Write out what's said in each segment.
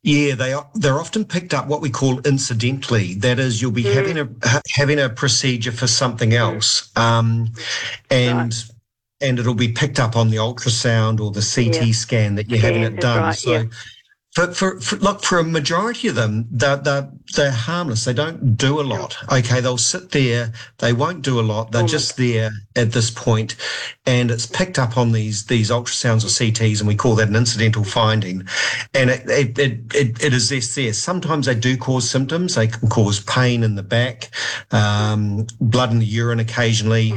Yeah, they're often picked up what we call incidentally. That is, you'll be having a procedure for something else, Right. and it'll be picked up on the ultrasound or the Yeah. CT scan that you're having it That's done. right. Yeah. So for a majority of them, they're harmless. They don't do a lot. Okay, they'll sit there. They won't do a lot. They're just there at this point, and it's picked up on these ultrasounds or CTs, and we call that an incidental finding. And it is this there. Sometimes they do cause symptoms. They can cause pain in the back, blood in the urine occasionally.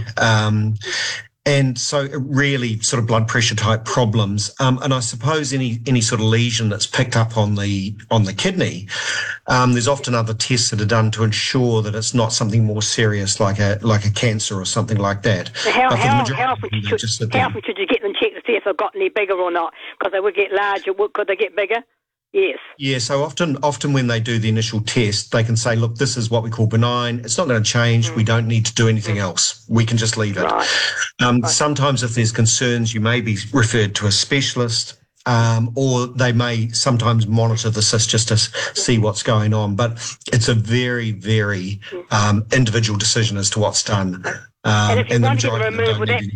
And so really sort of blood pressure type problems. And I suppose any sort of lesion that's picked up on the kidney, there's often other tests that are done to ensure that it's not something more serious like a cancer or something like that. So how often should you get them checked to see if they've got any bigger or not? Because they would get larger. Could they get bigger? Yes. Yeah, so often when they do the initial test, they can say, look, this is what we call benign. It's not going to change. We don't need to do anything else. We can just leave it. Right. Sometimes if there's concerns, you may be referred to a specialist, or they may sometimes monitor the cyst just to see what's going on. But it's a very, very individual decision as to what's done. And if you want to get it removed,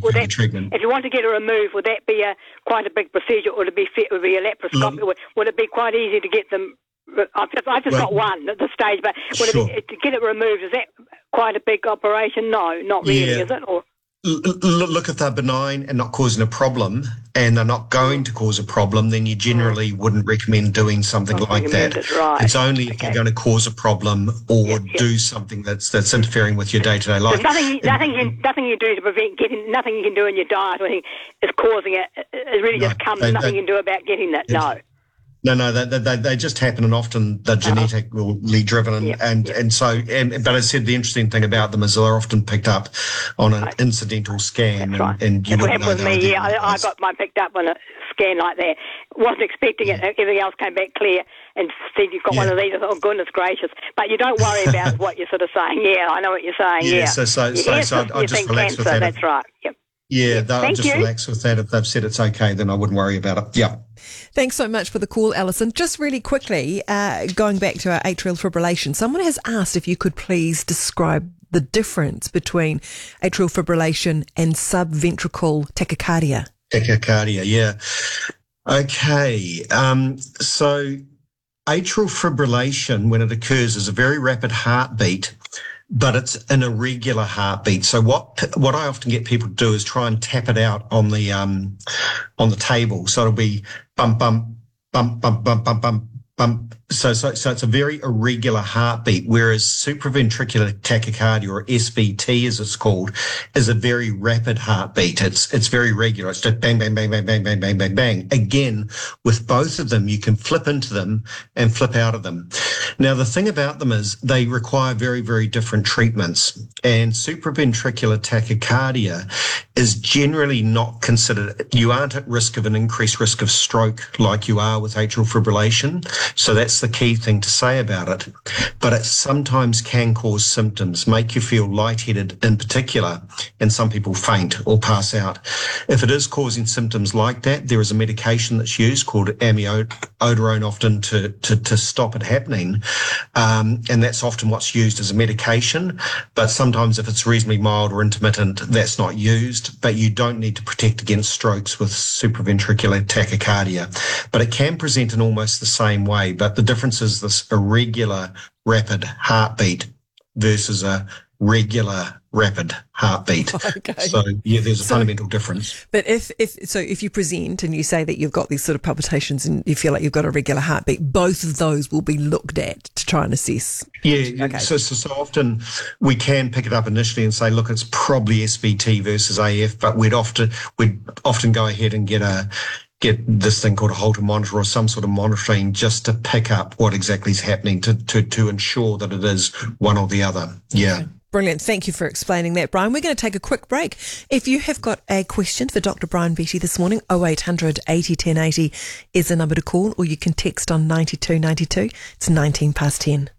if you want to get it removed, would that be quite a big procedure, or would it be a laparoscopy? Would it be quite easy to get them? I've just got one at this stage, but to get it removed, is that quite a big operation? No, not really, is it? Or look, if they're benign and not causing a problem, and they're not going to cause a problem, then you generally wouldn't recommend doing something like that. Right. It's only if you're going to cause a problem or do something that's interfering with your day-to-day life. Nothing you do to prevent nothing you can do in your diet or anything is causing it. It really just comes. Nothing you can do about getting that. No. No, they just happen, and often they're genetically driven, and so. But I said the interesting thing about them is they're often picked up on an incidental scan, and you wouldn't know. That's what happened with me. Yeah, I got mine picked up on a scan like that. Wasn't expecting it. Everything else came back clear, and said you've got one of these. I thought, oh goodness gracious! But you don't worry about what you're sort of saying. Yeah, I know what you're saying. Yeah. So I just relax with that. That's right. Yep. Yeah, I'll just relax with that. If they've said it's okay, then I wouldn't worry about it. Yeah. Thanks so much for the call, Alison. Just really quickly, going back to our atrial fibrillation, someone has asked if you could please describe the difference between atrial fibrillation and subventricular tachycardia. Tachycardia, yeah. Okay, so atrial fibrillation, when it occurs, is a very rapid heartbeat, but it's an irregular heartbeat. So what I often get people to do is try and tap it out on the table. So it'll be bump, bump, bump, bump, bump, bump, bump, bump. So it's a very irregular heartbeat, whereas supraventricular tachycardia, or SVT as it's called, is a very rapid heartbeat. It's very regular. It's just bang, bang, bang, bang, bang, bang, bang, bang, bang. Again, with both of them, you can flip into them and flip out of them. Now, the thing about them is they require very, very different treatments. And supraventricular tachycardia is generally not considered, you aren't at risk of an increased risk of stroke like you are with atrial fibrillation. So that's the key thing to say about it. But it sometimes can cause symptoms, make you feel lightheaded in particular, and some people faint or pass out. If it is causing symptoms like that, there is a medication that's used called amiodarone often to stop it happening. And that's often what's used as a medication. But sometimes if it's reasonably mild or intermittent, that's not used. But you don't need to protect against strokes with supraventricular tachycardia. But it can present in almost the same way. But the difference is this irregular rapid heartbeat versus a regular rapid heartbeat. Okay. So there's a fundamental difference. But if you present and you say that you've got these sort of palpitations and you feel like you've got a regular heartbeat, both of those will be looked at to try and assess. Yeah. Okay. So often we can pick it up initially and say, look, it's probably SVT versus AF, but we'd often go ahead and get this thing called a Holter monitor or some sort of monitoring just to pick up what exactly is happening to ensure that it is one or the other. Yeah. Okay. Brilliant. Thank you for explaining that, Brian. We're going to take a quick break. If you have got a question for Dr. Brian Beattie this morning, 0800 80 1080 is the number to call, or you can text on 9292. It's 10.